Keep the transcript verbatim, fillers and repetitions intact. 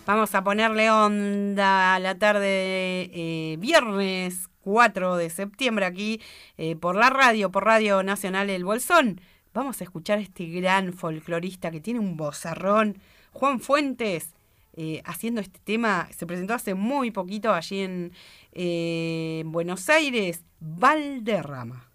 Vamos a ponerle onda a la tarde de eh, viernes cuatro de septiembre aquí eh, por la radio, por Radio Nacional El Bolsón. Vamos a escuchar a este gran folclorista que tiene un vozarrón, Juan Fuentes, eh, haciendo este tema. Se presentó hace muy poquito allí en eh, Buenos Aires, Valderrama.